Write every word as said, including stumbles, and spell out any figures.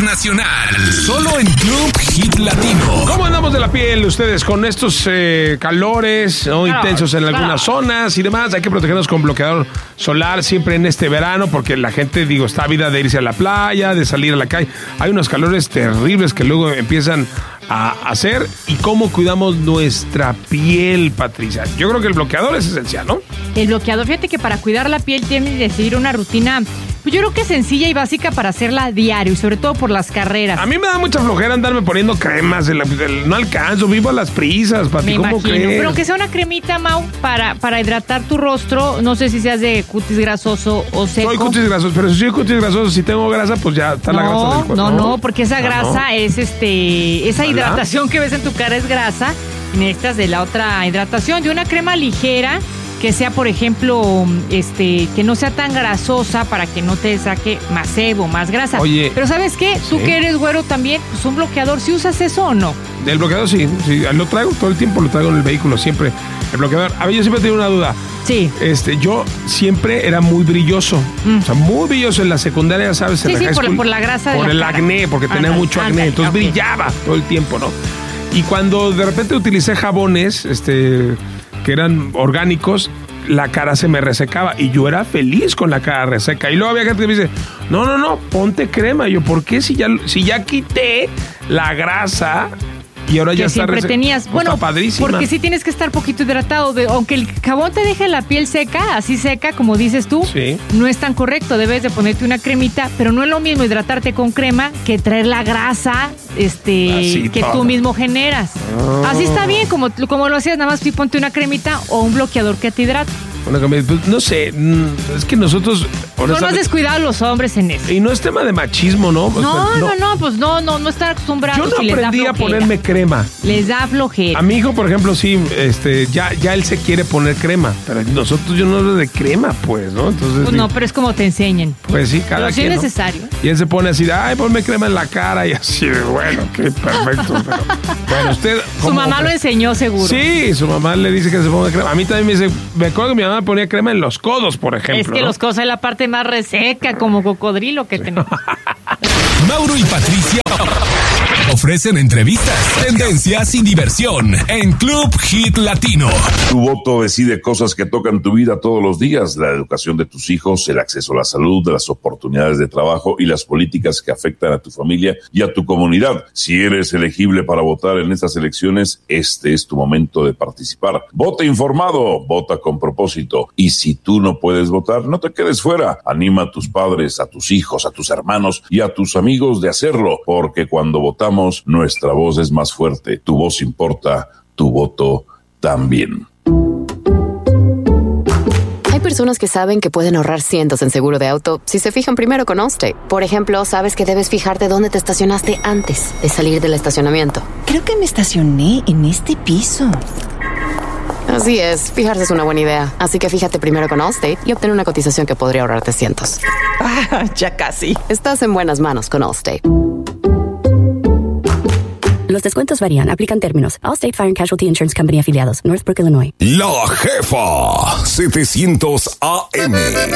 internacional. Solo en Club Hit Latino. ¿Cómo andamos de la piel ustedes con estos eh, calores ¿no? claro, intensos en algunas claro. zonas y demás? Hay que protegernos con bloqueador solar siempre en este verano porque la gente, digo, está ávida de irse a la playa, de salir a la calle. Hay unos calores terribles que luego empiezan a hacer. ¿Y cómo cuidamos nuestra piel, Patricia? Yo creo que el bloqueador es esencial, ¿no? El bloqueador, fíjate que para cuidar la piel tienes que seguir una rutina, pues yo creo que sencilla y básica para hacerla diario y sobre todo por las carreras. A mí me da mucha flojera andarme poniendo cremas, el, el, no alcanzo, vivo a las prisas, Pati, ¿cómo imagino, crees? Pero aunque sea una cremita, Mau, para, para hidratar tu rostro, no sé si seas de cutis grasoso o seco. Soy cutis grasoso, pero si soy cutis grasoso, si tengo grasa, pues ya está no, la grasa del cuerpo. No, no, porque esa grasa no, no. es este, esa ¿Verdad? Hidratación que ves en tu cara es grasa, necesitas de la otra hidratación, de una crema ligera, que sea, por ejemplo, este, que no sea tan grasosa para que no te saque más sebo, más grasa. Oye. Pero ¿sabes qué? Tú ¿sí? que eres güero también, pues un bloqueador, ¿sí usas eso o no? El bloqueador sí, sí, lo traigo todo el tiempo, lo traigo en el vehículo siempre. El bloqueador, a ver, yo siempre tengo una duda. Sí. Este, yo siempre era muy brilloso, mm. o sea, muy brilloso en la secundaria, ¿sabes? En sí, la sí, high por, school, por la grasa de Por la el cara. acné, porque tenía Ándale, mucho acné, ándale, entonces okay. brillaba todo el tiempo, ¿no? Y cuando de repente utilicé jabones, este, que eran orgánicos, la cara se me resecaba y yo era feliz con la cara reseca. Y luego había gente que me dice, no, no, no, ponte crema. Y yo, ¿por qué? Si ya, si ya quité la grasa y ahora que ya está siempre reseca. tenías. Pues bueno, está padrísima. porque sí tienes que estar poquito hidratado. De, aunque el jabón te deje la piel seca, así seca, como dices tú, sí. no es tan correcto. Debes de ponerte una cremita, pero no es lo mismo hidratarte con crema que traer la grasa este, así que todo. tú mismo generas. Oh. Así está bien, como, como lo hacías, nada más ponte una cremita o un bloqueador que te hidrate. Una cremita, pues, no sé, es que nosotros... No nos has descuidado los hombres en eso. Y no es tema de machismo, ¿no? No, no, no, no, pues no, no, no estar acostumbrados. Yo no si aprendí les da a ponerme crema. Les da flojera. A mi hijo, por ejemplo, sí, este, ya, ya él se quiere poner crema, pero nosotros yo no hablo de crema, pues, ¿no? Entonces, pues no, pero es como te enseñen. Pues sí, cada pero sí quien, es ¿no? necesario. Y él se pone así, de, ay, ponme crema en la cara y así, bueno, qué perfecto. Pero, bueno, usted... Su mamá lo enseñó seguro. Sí, su mamá le dice que se ponga crema. A mí también me dice, me acuerdo que mi mamá ponía crema en los codos, por ejemplo. Es que ¿no? los codos es la parte más reseca, como cocodrilo que tenemos. Mauro y Patricia ofrecen entrevistas, tendencias y diversión en Club Hit Latino. Tu voto decide cosas que tocan tu vida todos los días: la educación de tus hijos, el acceso a la salud, las oportunidades de trabajo y las políticas que afectan a tu familia y a tu comunidad. Si eres elegible para votar en estas elecciones, este es tu momento de participar. Vota informado, vota con propósito. Y si tú no puedes votar, no te quedes fuera. Anima a tus padres, a tus hijos, a tus hermanos y a tus amigos de hacerlo, porque cuando votamos, nuestra voz es más fuerte. Tu voz importa, tu voto también. Hay personas que saben que pueden ahorrar cientos en seguro de auto si se fijan primero con Allstate. Por ejemplo, sabes que debes fijarte dónde te estacionaste antes de salir del estacionamiento. Creo que me estacioné en este piso. Así es, fijarse es una buena idea. Así que fíjate primero con Allstate y obtén una cotización que podría ahorrarte cientos. Ah, ya casi. Estás en buenas manos con Allstate. Los descuentos varían. Aplican términos. Allstate Fire and Casualty Insurance Company afiliados. Northbrook, Illinois. La Jefa setecientos A M.